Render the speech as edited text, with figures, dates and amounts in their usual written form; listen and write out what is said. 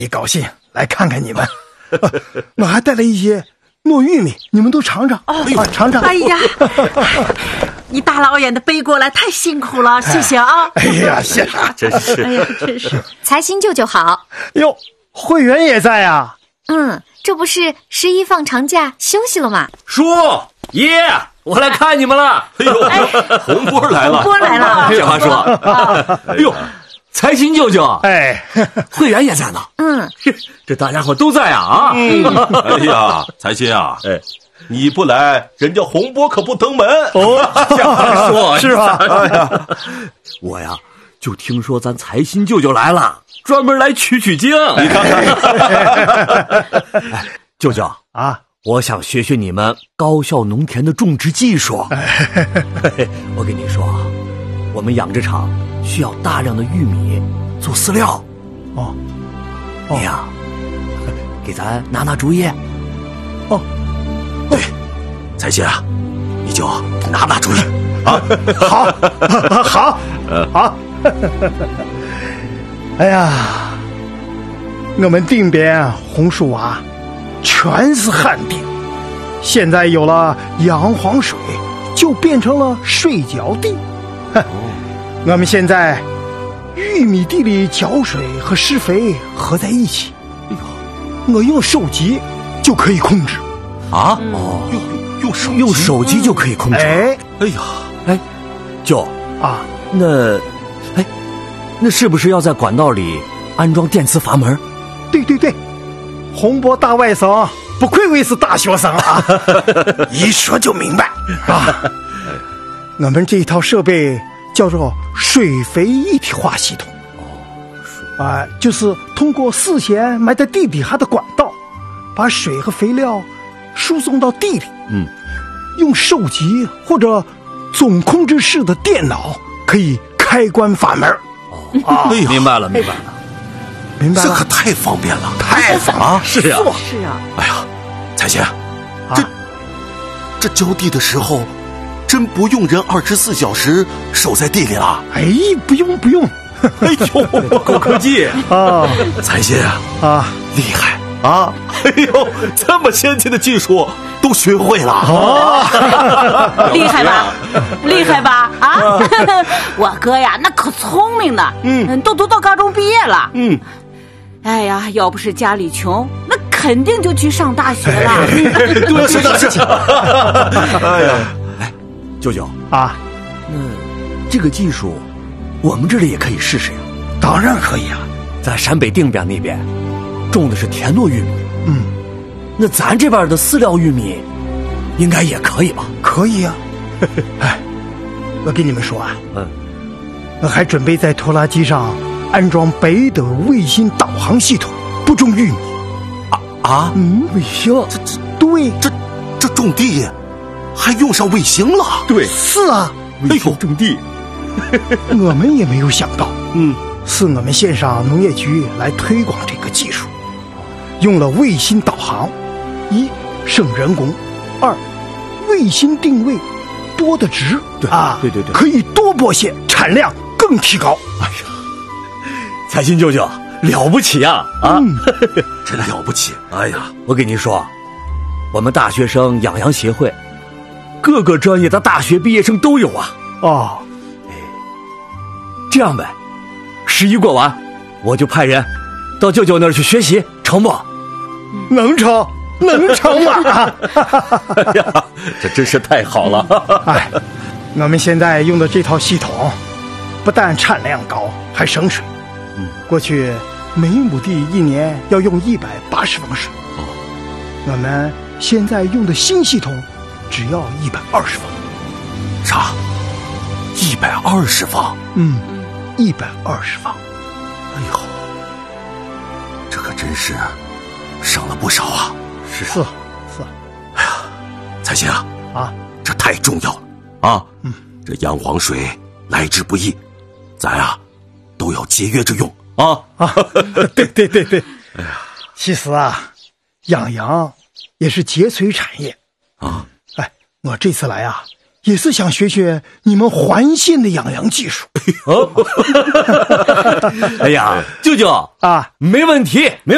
一高兴来看看你们。我还带了一些糯玉米，你们都尝尝。尝尝。 哎呀，你大老远的背过来，太辛苦了，谢谢啊。 哎呀，谢啥？ 真是。 哎呀，真是。 财星舅舅好。 哟，慧媛也在啊。 这不是11放长假休息了吗？ 叔爷，我来看你们了。哎呦，红波来了， 红波来了。 这话说，哎呦，财星舅舅， 哎， 慧媛也在呢。这大家伙都在啊。 哎呀，财星啊，你不来，人家红波可不登门。 这话说是吧？ 哎呀，我呀就听说咱财星舅舅来了，专门来取经。你看看，舅舅啊， 我想学学你们高效农田的种植技术。我跟你说啊，我们养殖场需要大量的玉米做饲料。你呀，给咱拿主意。 对，财星啊，你就拿主意啊。 好。哎呀，我们定边红树娃全是旱地，现在有了洋黄水，就变成了睡觉地。我们现在玉米地里浇水和施肥合在一起，我用手机就可以控制。 用手机就可以控制。舅啊， 那是不是要在管道里安装电磁阀门？ 对，洪波大外甥不愧为是大学生啊，一说就明白啊。我们这一套设备叫做水肥一体化系统，就是通过事先埋在地底下的管道，把水和肥料输送到地里。用手机或者总控制室的电脑可以开关阀门。 明白了。 这可太方便了， 太方便了。 是啊。 哎呀，财星，这浇地的时候，真不用人24小时守在地里了。 不用。 哎呦， 高科技啊！财星啊，厉害啊！哎呦，这么先进的技术都学会了。 厉害吧？啊，我哥呀，那可聪明呢。都读到高中毕业了。哎呀，要不是家里穷，那肯定就去上大学了。 对，是。哎呀，舅舅啊， 这个技术我们这里也可以试试呀。 当然可以啊， 在陕北定边那边种的是田糯玉米。那咱这边的饲料玉米应该也可以吧？ 可以啊。我跟你们说啊，我还准备在拖拉机上安装北斗卫星导航系统，不种玉米。 卫星？ 对， 这种地还用上卫星了？ 对， 是啊， 卫星种地。 我们也没有想到，是我们县上农业局来推广这个技术，用了卫星导航，一省人工，二卫星定位播的值。 对， 可以多播些，产量更提高。 哎呀，财星舅舅了不起啊！ 真了不起！哎呀， 我跟你说，我们大学生养羊协会，各个专业的大学毕业生都有啊。这样呗，11过完，我就派人到舅舅那儿去学习，成不？ 能成吗？ 哎呀，这真是太好了！ 我们现在用的这套系统，不但产量高，还省水。过去每亩地一年要用180方水，我们现在用的新系统只要120方。 啥？120方 ？120方。 哎呦，这可真是省了不少啊！ 是。 哎呀，财星啊，这太重要了啊！这洋黄水来之不易，咱都要节约着用啊！ 对。哎呀，其实养羊也是节水产业啊。我这次来也是想学学你们环县的养羊技术。 哎呀，舅舅啊， 没问题。